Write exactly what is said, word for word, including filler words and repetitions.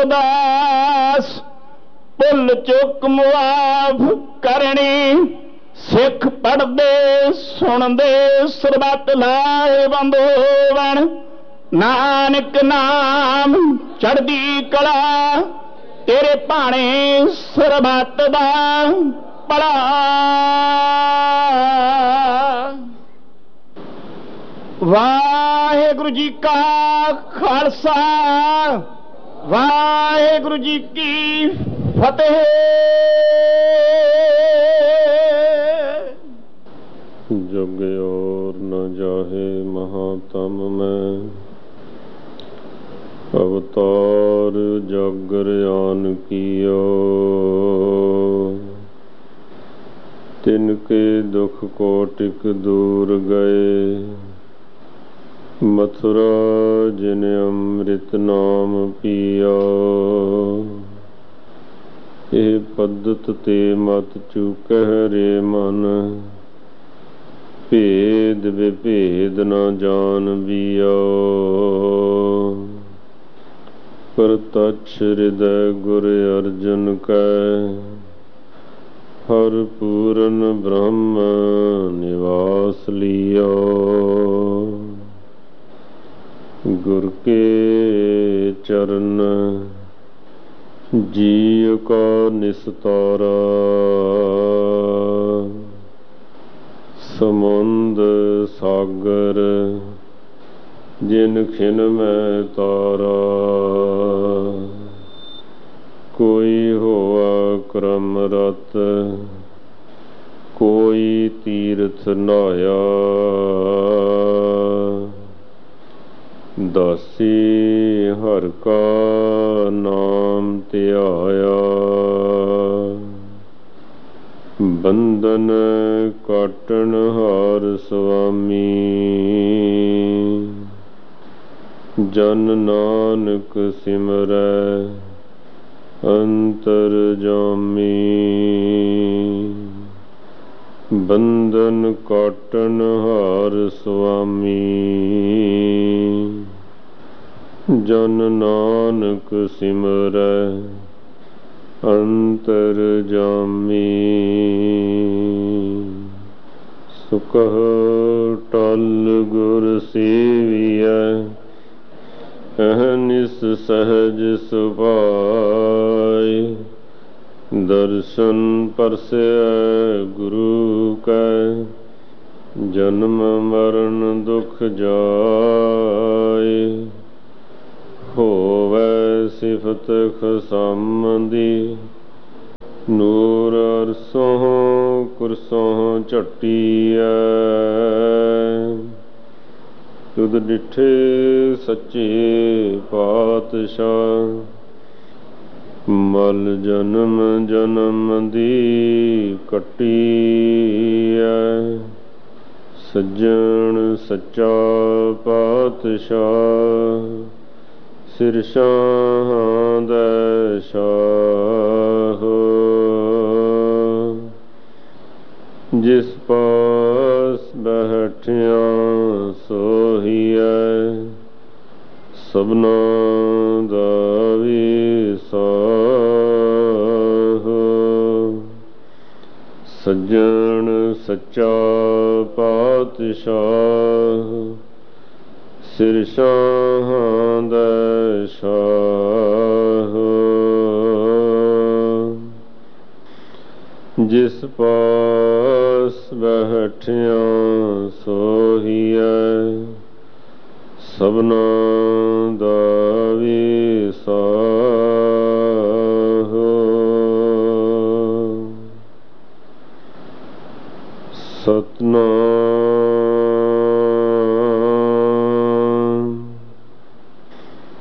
ਅਰਦਾਸ ਭੁੱਲ ਚੁੱਕ ਮੁਆਫ ਕਰਨੀ। ਸਿੱਖ ਪੜ੍ਹਦੇ ਸੁਣਦੇ ਸਰਬੱਤ ਲਾਹੇਵੰਦ ਹੋਵਣ। ਨਾਨਕ ਨਾਮ ਚੜ੍ਹਦੀ ਕਲਾ ਤੇਰੇ ਭਾਣੇ ਸਰਬੱਤ ਦਾ ਭਲਾ। ਵਾਹਿਗੁਰੂ ਜੀ ਕਾ ਖਾਲਸਾ ਵਾਹਿਗੁਰੂ ਜੀ ਕੀ ਫਤਿਹ। ਜਗ ਔਰ ਨ ਜਾਹੇ ਮਹਾਤਮ ਮੈਂ ਅਵਤਾਰ ਜਾਗਰਿਆਨ ਕੀਓ। ਤਿਨਕੇ ਦੁਖ ਕੋਟਿਕ ਦੂਰ ਗਏ ਮਥੁਰਾ ਜਿਨ ਅੰਮ੍ਰਿਤ ਨਾਮ ਪੀਆ। ਇਹ ਪੱਦਤ ਤੇ ਮਤ ਚੁਕਹਿ ਰੇ ਮਨ ਭੇਦ ਵਿਭੇਦ ਨਾ ਜਾਣ ਬੀਆ। ਪ੍ਰਤਛ ਹਿਰਦੈ ਗੁਰ ਅਰਜਨ ਕੈ ਹਰ ਪੂਰਨ ਬ੍ਰਹਮ ਨਿਵਾਸ ਲਿਆ। ਗੁਰ ਕੇ ਚਰਨ ਜੀਅ ਕਾ ਨਿਸਤਾਰਾ। ਸਮੁੰਦ ਸਾਗਰ ਜਿਨ ਖਿਨ ਮੈਂ ਤਾਰਾ। ਕੋਈ ਹੋਆ ਕਰਮ ਰਤ ਕੋਈ ਤੀਰਥ ਨਾਇਆ। ਦਾਸੀ ਹਰਿ ਕਾ ਨਾਮ ਧਿਆਇਆ। ਬੰਧਨ ਕਾਟਣ ਹਾਰ ਸੁਆਮੀ। ਜਨ ਨਾਨਕ ਸਿਮਰੈ ਅੰਤਰ ਜਾਮੀ। ਬੰਧਨ ਕਾਟਣ ਹਾਰ ਸੁਆਮੀ। ਜਨ ਨਾਨਕ ਸਿਮਰੈ ਅੰਤਰ ਜਾਮੀ। ਸੁਕਹ ਟਲ ਗੁਰ ਸੇਵੀਐ ਅਹਨਿਸ ਸਹਜ ਸੁਭਾਇ। ਦਰਸ਼ਨ ਪਰਸੈ ਗੁਰੂ ਕੈ ਜਨਮ ਮਰਨ ਦੁਖ ਜਾਇ। ਹੋਵੈ ਸਿਫਤ ਖਸਮ ਦੀ ਨੂਰ ਅਰਸੋਂ ਕੁਰਸੋਂ ਝਟੀਐ। ਤੁਧ ਡਿਠੇ ਸੱਚੇ ਪਾਤਸ਼ਾਹ ਮਲ ਜਨਮ ਜਨਮ ਦੀ ਕੱਟੀਐ। ਸੱਜਣ ਸੱਚਾ ਪਾਤਸ਼ਾਹ ਸਿਰ ਸ਼ਾਹਾਂ ਦੈ ਸ਼ਾਹ। ਜਿਸ ਪਾਸ ਬੈਠਿਆ ਸੋਹੀਐ ਸਭਨਾ ਦਾ ਵੀਸਾਹ। ਸੱਜਣ ਸੱਚਾ ਪਾਤਸ਼ਾਹ ਸਿਰ ਸ਼ਾਹਾਂ ਦੈ ਸ਼ਾਹ। ਜਿਸ ਪਾਸ ਬੈਠਿਆ ਸੋਹੀਐ ਸਭਨਾ ਦਾ ਵੀਸਾਹ। ਸਤਿਨਾਮ